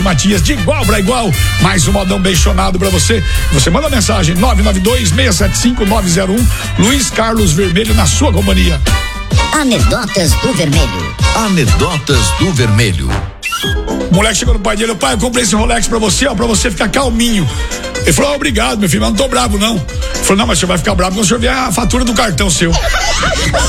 Matias, de igual pra igual. Mais um modão beixonado pra você. Você manda mensagem 992-675-901. Luiz Carlos Vermelho na sua companhia. Anedotas do Vermelho. Anedotas do Vermelho. O moleque chegou no pai dele: pai, eu comprei esse Rolex pra você, ó, pra você ficar calminho. Ele falou: obrigado, meu filho, mas não tô bravo não. Ele falou: não, mas o senhor vai ficar bravo quando o senhor ver a fatura do cartão seu.